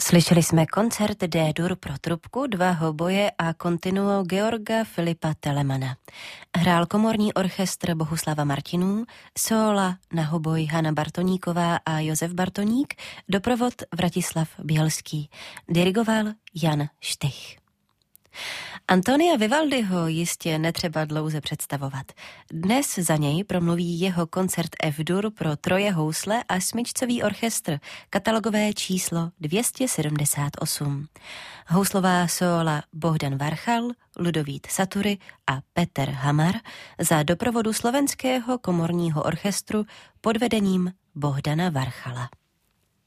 Slyšeli jsme koncert D-dur pro trubku, 2 hoboje a kontinuo Georga Filipa Telemana. Hrál komorní orchestr Bohuslava Martinů, sóla na hoboj Hana Bartoníková a Josef Bartoník, doprovod Vratislav Bělský. Dirigoval Jan Štych. Antonia Vivaldiho jistě netřeba dlouze představovat. Dnes za něj promluví jeho koncert F-dur pro 3 housle a smyčcový orchestr, katalogové číslo 278. Houslová sóla Bohdan Varchal, Ludovít Satury a Peter Hamar za doprovodu slovenského komorního orchestru pod vedením Bohdana Varchala.